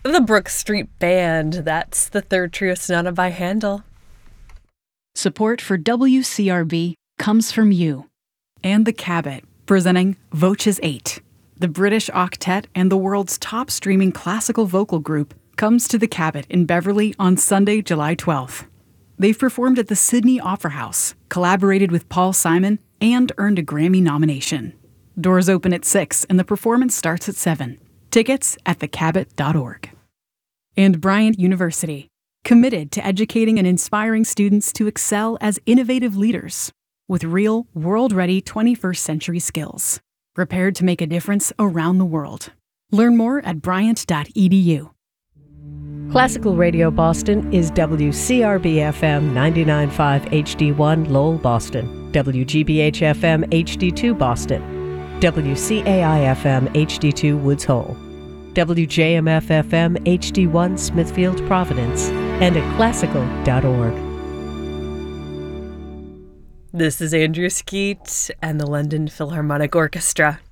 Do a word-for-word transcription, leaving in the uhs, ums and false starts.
The Brook Street Band, that's the third trio sonata by Handel. Support for W C R B comes from you and the Cabot, presenting Voces eight. The British octet and the world's top streaming classical vocal group comes to the Cabot in Beverly on Sunday, July twelfth. They've performed at the Sydney Opera House, collaborated with Paul Simon, and earned a Grammy nomination. Doors open at six and the performance starts at seven. Tickets at the cabot dot org. And Bryant University, committed to educating and inspiring students to excel as innovative leaders with real, world-ready twenty-first century skills, prepared to make a difference around the world. Learn more at bryant dot e d u. Classical Radio Boston is W C R B F M ninety-nine point five H D one Lowell, Boston, W G B H F M H D two Boston, W C A I F M H D two Woods Hole, W J M F F M H D one Smithfield, Providence, and at classical dot org. This is Andrew Skeet and the London Philharmonic Orchestra.